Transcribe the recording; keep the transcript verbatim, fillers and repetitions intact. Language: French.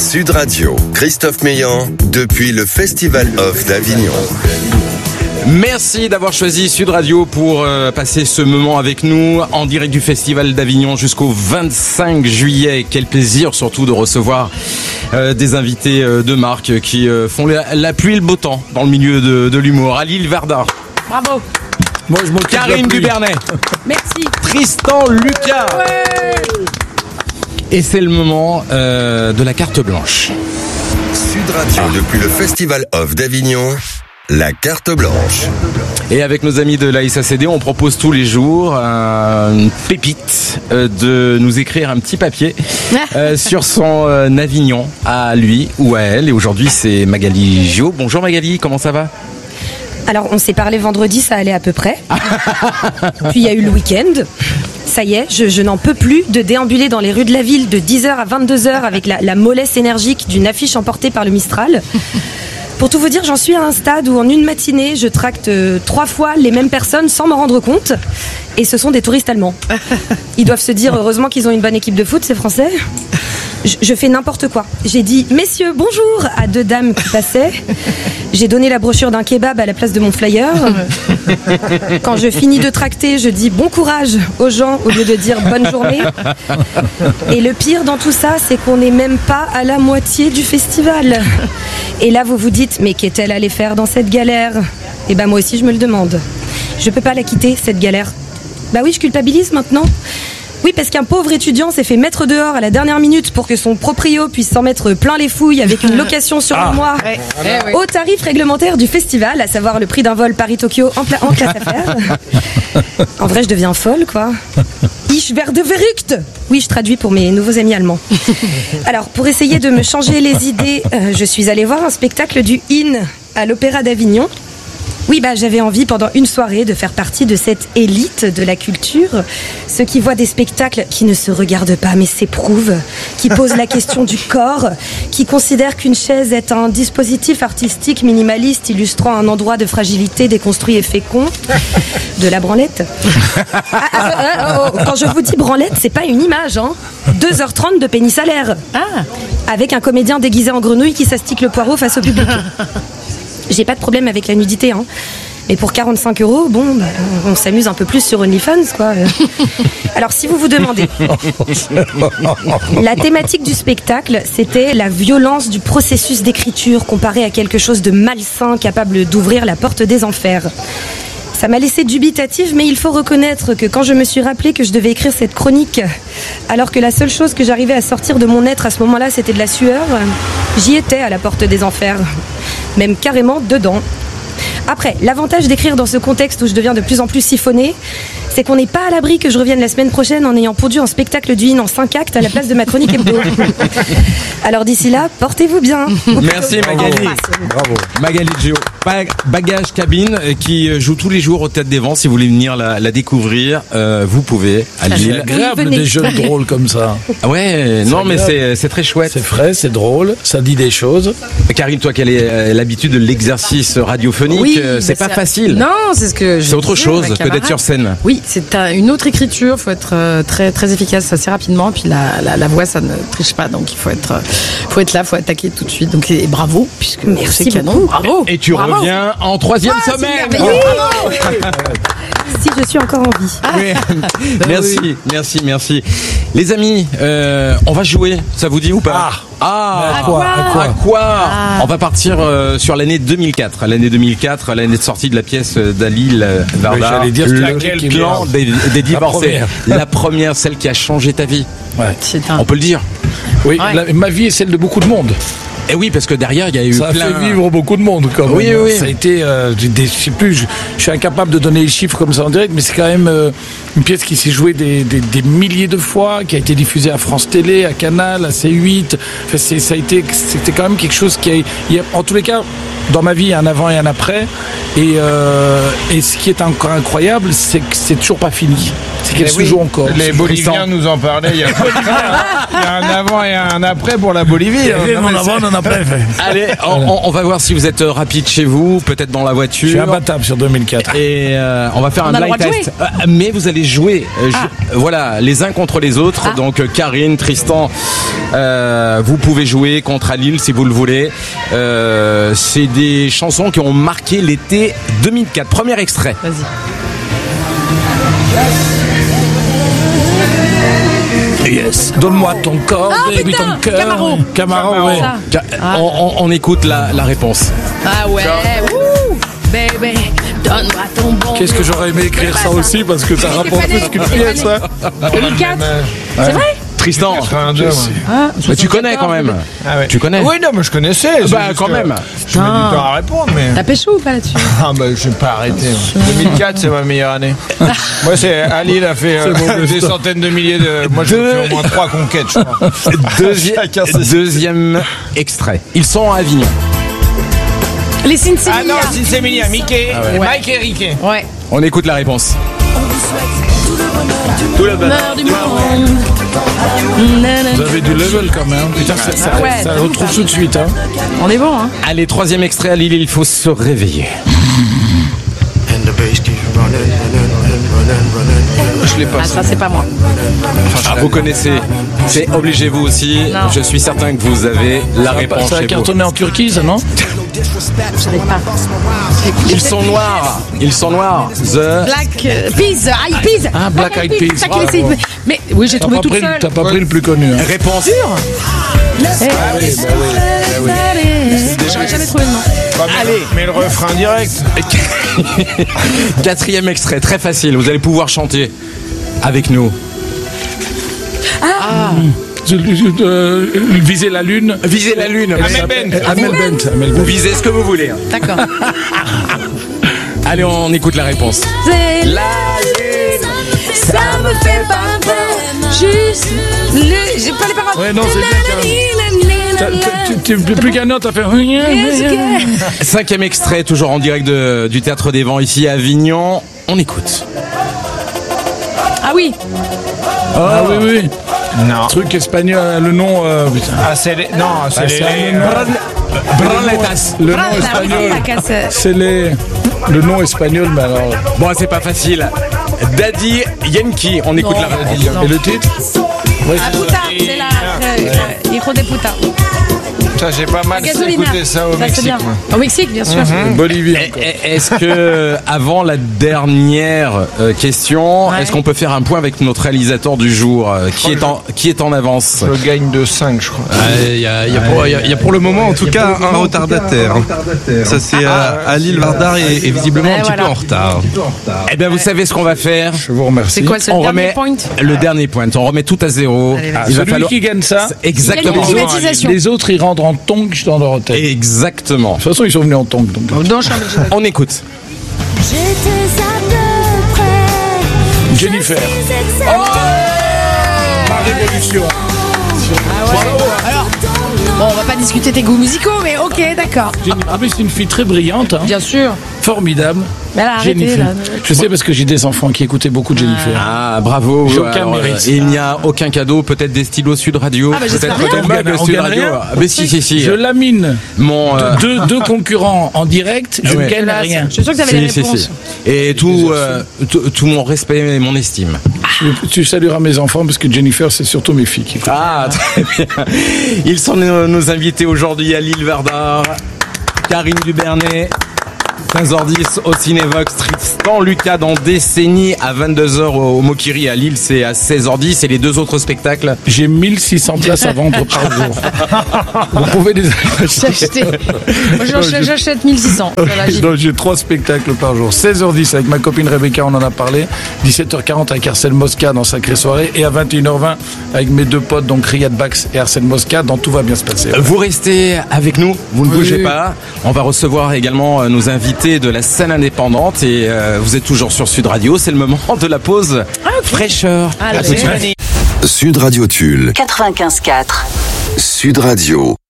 Sud Radio, Christophe Meillan, depuis le Festival Off d'Avignon. Merci d'avoir choisi Sud Radio pour euh, passer ce moment avec nous en direct du Festival d'Avignon jusqu'au vingt-cinq juillet. Quel plaisir surtout de recevoir euh, des invités euh, de marque qui euh, font la, la pluie et le beau temps dans le milieu de, de l'humour. Alil Varda. Bravo. Moi, je m'occupe Karine Dubernet. Merci. Tristan Lucas. Ouais. Et c'est le moment euh, de la carte blanche. Sud Radio, depuis le Festival Off d'Avignon, la carte blanche. Et avec nos amis de l'A S A C D, on propose tous les jours euh, une pépite euh, de nous écrire un petit papier euh, sur son euh, Avignon à lui ou à elle. Et aujourd'hui, c'est Magali Gio. Bonjour Magali, comment ça va ? Alors, on s'est parlé vendredi, ça allait à peu près. Puis il y a eu le week-end. Ça y est, je, je n'en peux plus de déambuler dans les rues de la ville de dix heures à vingt-deux heures avec la, la mollesse énergique d'une affiche emportée par le Mistral. Pour tout vous dire, j'en suis à un stade où en une matinée, je tracte euh, trois fois les mêmes personnes sans m'en rendre compte. Et ce sont des touristes allemands. Ils doivent se dire, heureusement qu'ils ont une bonne équipe de foot, ces Français. Je, je fais n'importe quoi. J'ai dit, messieurs, bonjour à deux dames qui passaient. J'ai donné la brochure d'un kebab à la place de mon flyer. Quand je finis de tracter, je dis bon courage aux gens au lieu de dire bonne journée. Et le pire dans tout ça, c'est qu'on n'est même pas à la moitié du festival. Et là, vous vous dites, mais qu'est-elle allée faire dans cette galère ? Et ben moi aussi, je me le demande. Je peux pas la quitter, cette galère. Bah oui, je culpabilise maintenant. Oui, parce qu'un pauvre étudiant s'est fait mettre dehors à la dernière minute pour que son proprio puisse s'en mettre plein les fouilles avec une location sur ah, le mois ouais, ouais, au tarif réglementaire du festival, à savoir le prix d'un vol Paris-Tokyo en, pla- en classe affaires. En vrai, je deviens folle, quoi. Ich werde verrückt. Oui, je traduis pour mes nouveaux amis allemands. Alors, pour essayer de me changer les idées, euh, je suis allée voir un spectacle du In à l'Opéra d'Avignon. Oui, bah, j'avais envie pendant une soirée de faire partie de cette élite de la culture, ceux qui voient des spectacles qui ne se regardent pas mais s'éprouvent, qui posent la question du corps, qui considèrent qu'une chaise est un dispositif artistique minimaliste illustrant un endroit de fragilité déconstruit et fécond, de la branlette. Ah, ah, ah, oh, quand je vous dis branlette, c'est pas une image, hein. deux heures trente de pénis à l'air. Ah. Avec un comédien déguisé en grenouille qui s'astique le poireau face au public. J'ai pas de problème avec la nudité, hein. Mais pour quarante-cinq euros, bon, bah, on s'amuse un peu plus sur OnlyFans, quoi. Alors, si vous vous demandez, la thématique du spectacle, c'était la violence du processus d'écriture comparé à quelque chose de malsain capable d'ouvrir la porte des enfers. Ça m'a laissé dubitative, mais il faut reconnaître que quand je me suis rappelé que je devais écrire cette chronique, alors que la seule chose que j'arrivais à sortir de mon être à ce moment-là, c'était de la sueur, j'y étais à la porte des enfers, même carrément dedans. Après, l'avantage d'écrire dans ce contexte où je deviens de plus en plus siphonnée, c'est qu'on n'est pas à l'abri que je revienne la semaine prochaine en ayant pondu un spectacle du In en cinq actes à la place de ma chronique hebdo. Alors d'ici là, portez-vous bien. Merci Magali. Bravo. Magali Gio. Bagage Cabine qui joue tous les jours au Théâtre des Vents. Si vous voulez venir la, la découvrir, euh, vous pouvez à C'est Lille. agréable des jeux drôles comme ça. Ah ouais, non mais c'est, c'est très chouette. C'est frais, c'est drôle, ça dit des choses. Karine, toi qui as euh, l'habitude de l'exercice radiophonique, Oui, euh, c'est bah pas facile. Non, c'est ce que je C'est autre disais, chose ma que camarade. d'être sur scène. Oui, c'est un- une autre écriture. Il faut être euh, très très efficace assez rapidement. Puis la, la, la voix, ça ne triche pas. Donc il faut être, euh, faut être là, faut attaquer tout de suite. Donc et bravo, puisque Merci c'est canon. beaucoup. Bravo. Et tu Bravo. reviens en troisième Ah, c'est semaine. merveilleux. Si je suis encore en vie. Oui. Merci, merci, merci. Les amis, euh, on va jouer. Ça vous dit ou pas? Ah, À quoi, à quoi À quoi On va partir euh, sur l'année deux mille quatre. L'année deux mille quatre, l'année de sortie de la pièce d'Alil Varda. Oui, j'allais dire, c'est le laquelle qui est clan meilleure. des, des divorcés. première. La première, celle qui a changé ta vie. Ouais. C'est un- On peut le dire. Oui, Ouais. la- ma vie est celle de beaucoup de monde. Et oui, parce que derrière, il y a eu Ça a plein... fait vivre beaucoup de monde quand même. Oui, oui, oui. Ça a été, euh, j'ai des- je sais plus, je, je suis incapable de donner les chiffres comme ça en direct, mais c'est quand même euh, une pièce qui s'est jouée des, des, des milliers de fois, qui a été diffusée à France Télé, à Canal, à C huit. Enfin, c'est, ça a été, c'était quand même quelque chose qui a, il y a, en tous les cas, dans ma vie, il y a un avant et un après. Et, euh, et ce qui est encore incroyable, c'est que c'est toujours pas fini. C'est qu'elle se joue encore. Les Boliviens nous en parlaient. Il y, a... il y a un avant et un après pour la Bolivie. Il y avait mon avant, on en a après. Allez, on, on va voir si vous êtes rapide chez vous, peut-être dans la voiture. Je suis imbattable sur deux mille quatre. Et euh, on va faire On un a le blind droit de test. Euh, mais vous allez jouer, euh, ju- voilà, les uns contre les autres. Ah. Donc euh, Karine, Tristan, Euh, vous pouvez jouer contre Alil si vous le voulez. Euh, c'est des chansons qui ont marqué l'été deux mille quatre. Premier extrait. Vas-y. Yes. Donne-moi ton corps, Ah, baby, putain, ton cœur. Camaro. Camaro, ouais. Ça. Ca- Ah. On, on- on écoute la, la réponse. Ah ouais. Ouh, baby, donne-moi ton bon. Qu'est-ce que j'aurais aimé écrire ça aussi parce que ça rapporte plus qu'une pièce, hein. deux mille quatre. C'est vrai? Tristan, quatre-vingt-deux, moi. Ah, mais tu connais quand même. Ah ouais. Tu connais. Oui, non, mais je connaissais. c'est Bah, juste quand que même. Je mets du temps à répondre, mais. T'as pécho ou pas là-dessus? Ah, bah, je vais pas arrêter. moi. deux mille quatre, c'est ma meilleure année. Moi, c'est. Ali, il a fait euh, des centaines de milliers de. Moi, j'ai fait au moins trois conquêtes, je crois. Deuxi- Chacun ses- deuxième extrait. Ils sont à Avignon. Les Cincinnati. Ah non, si c'est Emilia, Mickey, ouais. Mike et Ricky. Ouais. On écoute la réponse. Tout le bonheur. Bonheur du monde. Vous avez du level quand même. Putain, ça, ça, Ah ouais, ça c'est retrouve ça. tout de suite, hein. On est bon, hein? Allez, troisième extrait à Lille, il faut se réveiller. Je l'ai pas. Ah, ça, c'est pas moi. Ah, vous connaissez, c'est obligé vous aussi. Non. Je suis certain que vous avez la réponse Ça a chez vous. cartonné en Turquie, ça, non? Je savais pas. Ils sont noirs, ils sont noirs. The... Black euh, Peas, Eyed Peas. Ah, Black Eyed Peas. Ça qu'il Bravo. essaye de- Mais oui, j'ai T'as trouvé pas, toute pris, seule. t'as pas pris le plus connu, hein. Réponse. J'aurais jamais trouvé le nom. Allez, mais le refrain direct. Quatrième extrait, très facile. Vous allez pouvoir chanter avec nous. Je- je- euh, Viser la lune. Visez la lune. Amel Bent. Amel Bent. Amel Vous Bent. visez ce que vous voulez. hein. D'accord. Allez, on écoute la réponse. C'est la lune, ça me fait pas peur. Juste le. J'ai pas les paroles. Ouais, non, c'est bien, T'as- t'as- Tu tu- plus qu'un an, t'as fait. Cinquième extrait, toujours en direct de- du Théâtre des Vents ici à Avignon. On écoute. Ah oui. Ah oui, oui. Non. Truc espagnol, le nom. euh, putain. Ah, c'est les. Non, c'est Ah, les. c'est un les- nom. Branletas. Le nom Ah, oui, espagnol. la casse. C'est les. Le nom espagnol, mais alors. Bon, c'est pas facile. Daddy Yankee. On écoute Non. la réponse. Et le titre? Ouais, Ah puta, c'est la. euh, euh, Hijo de puta. Ça, j'ai pas mal Gasolina. écouté ça au c'est Mexique, bien. moi. Au Mexique, bien sûr. Bolivie. Eh, eh, Est-ce que, avant la dernière euh, question, Ouais. est-ce qu'on peut faire un point avec notre réalisateur du jour euh, qui, est en, qui est en avance? Je gagne de cinq, je crois. Il y, a, il y a pour- il y a- il y a pour le moment en tout cas un retardataire. Ça c'est euh, Alil Vardar est, est visiblement Ouais, un petit voilà. peu en retard. Eh bien, vous savez ce qu'on va faire? Je vous remercie. C'est quoi ce On dernier remet point? le dernier point. On remet tout à zéro. Allez, vas-y. Ah, Il va celui falloir qui gagne ça, exactement. Il y a une climatisation. les autres ils rentrent en tongs dans leur hôtel. De Exactement. toute façon, ils sont venus en tongs. Donc. Non, je suis en On écoute. J'étais à peu près. Jennifer. Ma révolution. Bon, on va pas discuter tes goûts musicaux, mais ok, d'accord. Jennifer. Ah, mais c'est une fille très brillante, hein. Bien sûr. Formidable. Mais elle a arrêté, Jennifer. là. Je sais parce que j'ai des enfants qui écoutaient beaucoup de Jennifer. Ah, bravo. J'ai aucun Alors, mérite. euh, il n'y a aucun cadeau, peut-être des stylos Sud Radio, Ah, bah, j'espère peut-être bien. des mugs On Sud gagne Radio. rien. Ah, mais si, si, si. Je lamine Mon, euh, deux, deux concurrents en direct, je Ouais. ne gagne Là, rien. Je suis sûr que t'avais si, les si, réponses. si. Et tout, euh, tout, tout mon respect et mon estime. Tu, tu salueras mes enfants parce que Jennifer, c'est surtout mes filles qui écoutent. Ah, très bien. Ils sont nos, nos invités aujourd'hui à Lille Vardar. Karine Dubernay, quinze heures dix au Cinévox, Tristan Lucas dans Décennie à vingt-deux heures au Mokiri à Lille, c'est à seize heures dix et les deux autres spectacles. J'ai mille six cents places à vendre par jour. Vous pouvez les J'ai acheté. Moi, j'achète- j'achète mille six cents. Voilà, j'y- Donc, j'ai trois spectacles par jour. seize heures dix avec ma copine Rebecca, on en a parlé. dix-sept heures quarante avec Arsène Mosca dans Sacrée Soirée. Et à vingt et une heures vingt avec mes deux potes, donc Riyad Bax et Arsène Mosca, dans Tout va bien se passer. Vous restez avec nous, vous ne Oui. bougez pas. On va recevoir également euh, nos invités de la scène indépendante et euh, vous êtes toujours sur Sud Radio, c'est le moment de la pause fraîcheur. Allez. À tout de suite. Sud Radio Tulle, quatre-vingt-quinze quatre. Sud Radio.